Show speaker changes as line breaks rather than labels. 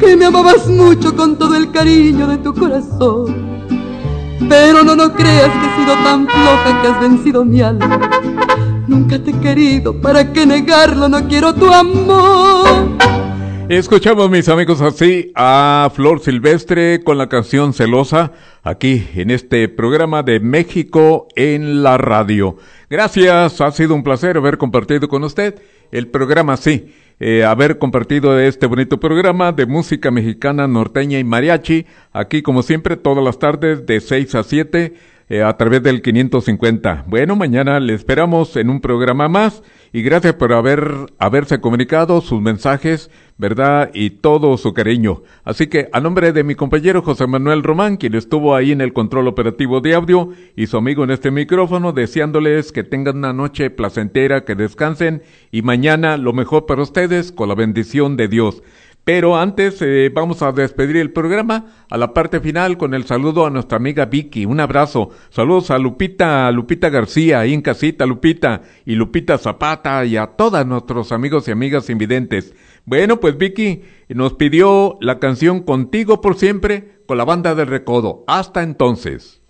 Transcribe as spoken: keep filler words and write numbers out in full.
que me amabas mucho con todo el cariño de tu corazón. Pero no, no creas que he sido tan floja que has vencido mi alma. Nunca te he querido, ¿para qué negarlo? No quiero tu amor.
Escuchamos, mis amigos, así a Flor Silvestre con la canción Celosa, aquí en este programa de México en la radio. Gracias, ha sido un placer haber compartido con usted el programa, sí, eh, haber compartido este bonito programa de música mexicana, norteña y mariachi, aquí como siempre todas las tardes de seis a siete, eh, a través del quinientos cincuenta. Bueno, mañana le esperamos en un programa más. Y gracias por haber haberse comunicado, sus mensajes, ¿verdad? Y todo su cariño. Así que a nombre de mi compañero José Manuel Román, quien estuvo ahí en el control operativo de audio, y su amigo en este micrófono, deseándoles que tengan una noche placentera, que descansen, y mañana lo mejor para ustedes, con la bendición de Dios. Pero antes eh, vamos a despedir el programa a la parte final con el saludo a nuestra amiga Vicky. Un abrazo. Saludos a Lupita, a Lupita García, ahí en casita, Lupita, y Lupita Zapata, y a todos nuestros amigos y amigas invidentes. Bueno, pues Vicky nos pidió la canción Contigo por Siempre con la Banda del Recodo. Hasta entonces.